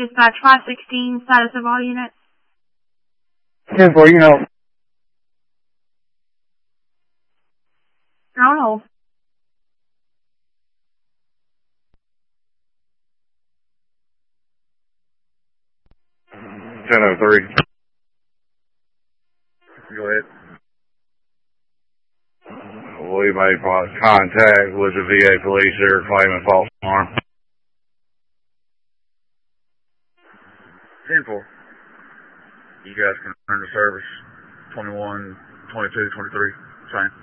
Dispatch 516, status of all units. 10-4, you know. You're on hold. $10-03. Go ahead. We made contact with the VA police here claiming false alarm. 10-4. You guys can return to service. 21, 22, 23. Same.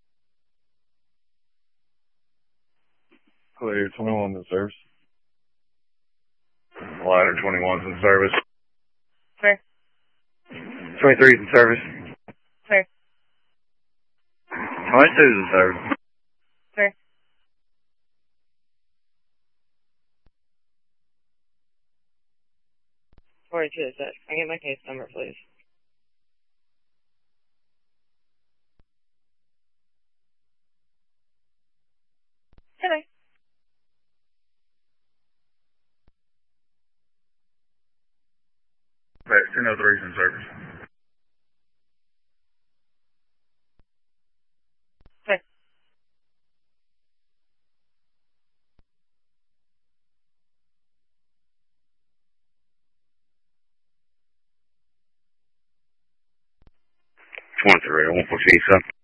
Clear 21's in service. Ladder 21's in service. Clear. 23's in service. Clear. 22's in service. Clear. Can I get my case number, please? Hello. Right, 10-03's in service. Clear. I want to proceed, sir.